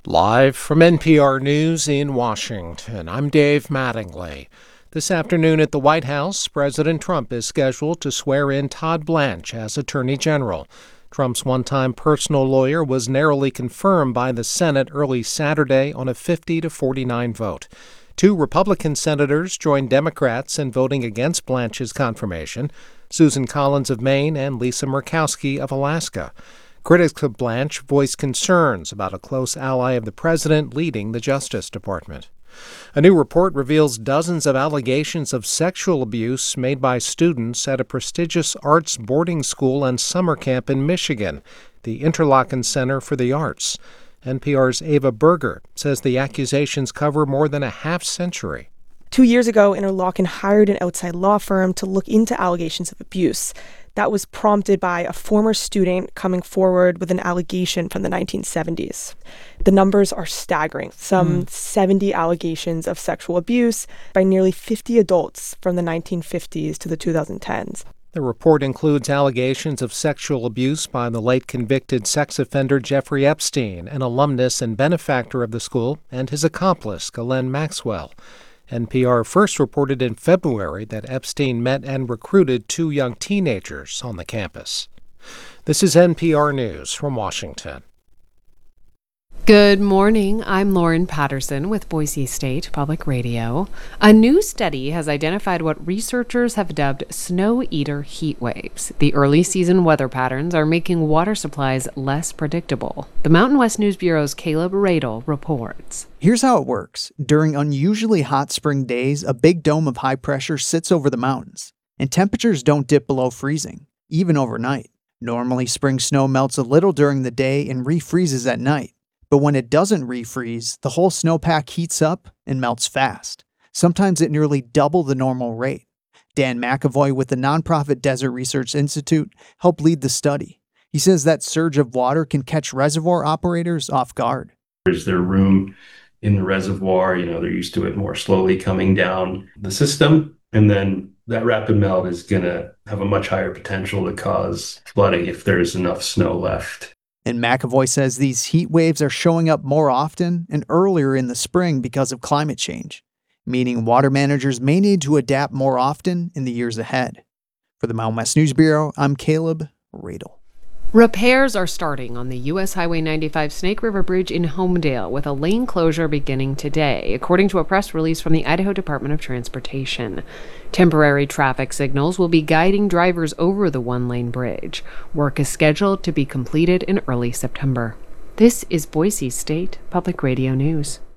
Live from NPR News in Washington, I'm Dave Mattingly. This afternoon at the White House, President Trump is scheduled to swear in Todd Blanche as Attorney General. Trump's one-time personal lawyer was narrowly confirmed by the Senate early Saturday on a 50-49 vote. Two Republican senators joined Democrats in voting against Blanche's confirmation, Susan Collins of Maine and Lisa Murkowski of Alaska. Critics of Blanche voiced concerns about a close ally of the president leading the Justice Department. A new report reveals dozens of allegations of sexual abuse made by students at a prestigious arts boarding school and summer camp in Michigan, the Interlochen Center for the Arts. NPR's Ava Berger says the accusations cover more than a half-century. 2 years ago, Interlochen hired an outside law firm to look into allegations of abuse. That was prompted by a former student coming forward with an allegation from the 1970s. The numbers are staggering. Some 70 allegations of sexual abuse by nearly 50 adults from the 1950s to the 2010s. The report includes allegations of sexual abuse by the late convicted sex offender Jeffrey Epstein, an alumnus and benefactor of the school, and his accomplice, Ghislaine Maxwell. NPR first reported in February that Epstein met and recruited two young teenagers on the campus. This is NPR News from Washington. Good morning. I'm Lauren Patterson with Boise State Public Radio. A new study has identified what researchers have dubbed snow eater heat waves. The early season weather patterns are making water supplies less predictable. The Mountain West News Bureau's Caleb Radel reports. Here's how it works. During unusually hot spring days, a big dome of high pressure sits over the mountains, and temperatures don't dip below freezing, even overnight. Normally, spring snow melts a little during the day and refreezes at night. But when it doesn't refreeze, the whole snowpack heats up and melts fast, sometimes at nearly double the normal rate. Dan McAvoy with the nonprofit Desert Research Institute helped lead the study. He says that surge of water can catch reservoir operators off guard. Is there room in the reservoir? They're used to it more slowly coming down the system. And then that rapid melt is going to have a much higher potential to cause flooding if there's enough snow left. And McAvoy says these heat waves are showing up more often and earlier in the spring because of climate change, meaning water managers may need to adapt more often in the years ahead. For the Mountain West News Bureau, I'm Caleb Radel. Repairs are starting on the U.S. Highway 95 Snake River Bridge in Homedale, with a lane closure beginning today, according to a press release from the Idaho Department of Transportation. Temporary traffic signals will be guiding drivers over the one-lane bridge. Work is scheduled to be completed in early September. This is Boise State Public Radio News.